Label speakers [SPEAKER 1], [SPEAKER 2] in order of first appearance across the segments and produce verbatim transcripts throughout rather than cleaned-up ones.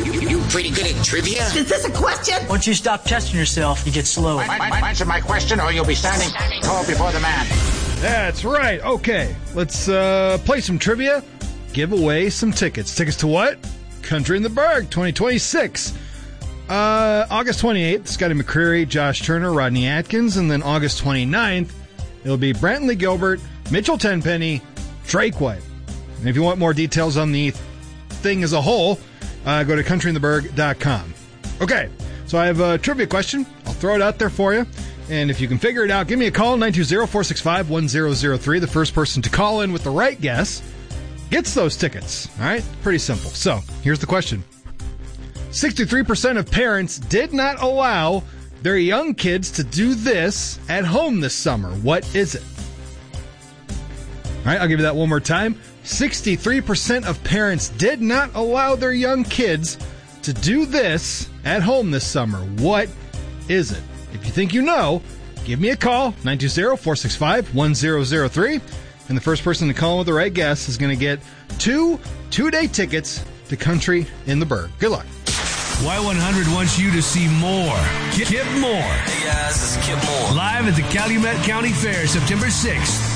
[SPEAKER 1] You pretty good at trivia?
[SPEAKER 2] Is this a question?
[SPEAKER 3] Once you stop testing yourself, you get slow.
[SPEAKER 1] Answer my question or you'll be standing tall before the man.
[SPEAKER 4] That's right. Okay, let's uh, play some trivia. Give away some tickets. Tickets to what? Country in the Berg twenty twenty-six. Uh, August twenty-eighth, Scotty McCreery, Josh Turner, Rodney Atkins. And then August twenty-ninth, it'll be Brantley Gilbert, Mitchell Tenpenny, Drake White. And if you want more details on the thing as a whole, uh, go to country in the berg dot com. Okay, so I have a trivia question. I'll throw it out there for you. And if you can figure it out, give me a call, nine two zero, four six five, one zero zero three. The first person to call in with the right guess gets those tickets. All right? Pretty simple. So, here's the question. sixty-three percent of parents did not allow their young kids to do this at home this summer. What is it? All right, I'll give you that one more time. sixty-three percent of parents did not allow their young kids to do this at home this summer. What is it? If you think you know, give me a call, nine two zero, four six five, one zero zero three. And the first person to call with the right guess is going to get two two-day tickets to Country in the Berg. Good luck.
[SPEAKER 5] Y one hundred wants you to see more. Kip, Kip Moore.
[SPEAKER 6] Hey guys, this is Kip Moore.
[SPEAKER 5] Live at the Calumet County Fair, September sixth.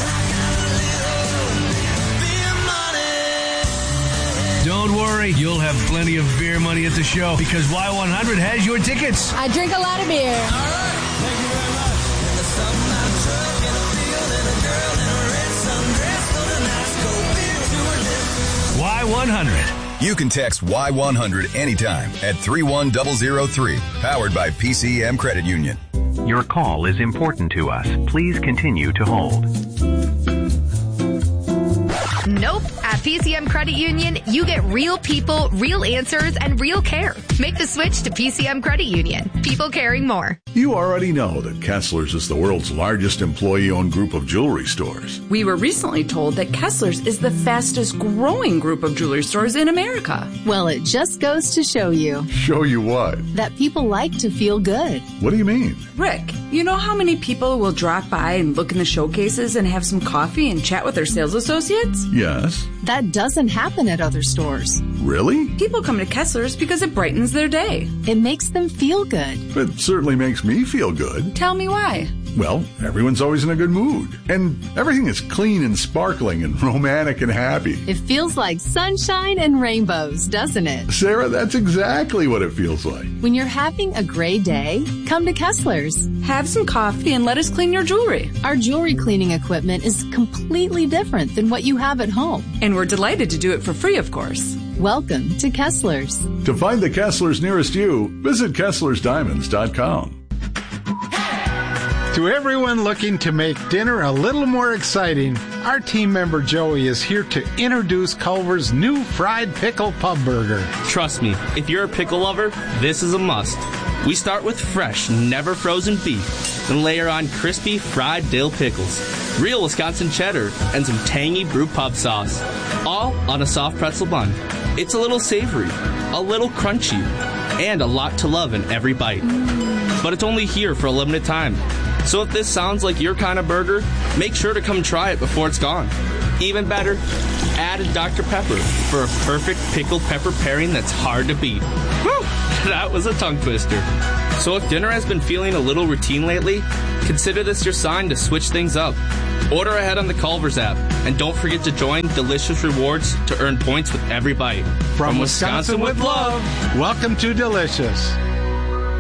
[SPEAKER 5] Don't worry, you'll have plenty of beer money at the show because Y one hundred has your tickets.
[SPEAKER 7] I drink a lot of beer.
[SPEAKER 6] All right, thank you very much. In the summer truck, in a field, and a girl in a red sundress, for the nice cold beer to her lips.
[SPEAKER 5] Y one hundred.
[SPEAKER 8] You can text Y one hundred anytime at three one zero zero three. Powered by P C M Credit Union.
[SPEAKER 9] Your call is important to us. Please continue to hold.
[SPEAKER 10] Nope. At P C M Credit Union, you get real people, real answers, and real care. Make the switch to P C M Credit Union. People caring more.
[SPEAKER 11] You already know that Kessler's is the world's largest employee-owned group of jewelry stores.
[SPEAKER 12] We were recently told that Kessler's is the fastest growing group of jewelry stores in America.
[SPEAKER 7] Well, it just goes to show you.
[SPEAKER 11] Show you what?
[SPEAKER 7] That people like to feel good.
[SPEAKER 11] What do you mean?
[SPEAKER 12] Rick, you know how many people will drop by and look in the showcases and have some coffee and chat with their sales associates?
[SPEAKER 11] Yes.
[SPEAKER 7] That doesn't happen at other stores.
[SPEAKER 11] Really?
[SPEAKER 12] People come to Kessler's because it brightens their day.
[SPEAKER 7] It makes them feel good.
[SPEAKER 11] It certainly makes me feel good.
[SPEAKER 12] Tell me why.
[SPEAKER 11] Well, everyone's always in a good mood. And everything is clean and sparkling and romantic and happy.
[SPEAKER 7] It feels like sunshine and rainbows, doesn't it?
[SPEAKER 11] Sarah, that's exactly what it feels like.
[SPEAKER 7] When you're having a gray day, come to Kessler's.
[SPEAKER 12] Have some coffee and let us clean your jewelry.
[SPEAKER 7] Our jewelry cleaning equipment is completely different than what you have at home.
[SPEAKER 12] And we're delighted to do it for free, of course.
[SPEAKER 7] Welcome to Kessler's.
[SPEAKER 11] To find the Kessler's nearest you, visit Kessler's Diamonds dot com.
[SPEAKER 13] To everyone looking to make dinner a little more exciting, our team member Joey is here to introduce Culver's new fried pickle pub burger.
[SPEAKER 14] Trust me, if you're a pickle lover, this is a must. We start with fresh, never frozen beef, then layer on crispy fried dill pickles, real Wisconsin cheddar, and some tangy brew pub sauce, all on a soft pretzel bun. It's a little savory, a little crunchy, and a lot to love in every bite. But it's only here for a limited time. So if this sounds like your kind of burger, make sure to come try it before it's gone. Even better, add a Doctor Pepper for a perfect pickled pepper pairing that's hard to beat. Whew, that was a tongue twister. So if dinner has been feeling a little routine lately, consider this your sign to switch things up. Order ahead on the Culver's app, and don't forget to join Delicious Rewards to earn points with every bite.
[SPEAKER 13] From, From Wisconsin, Wisconsin with love, welcome to Delicious.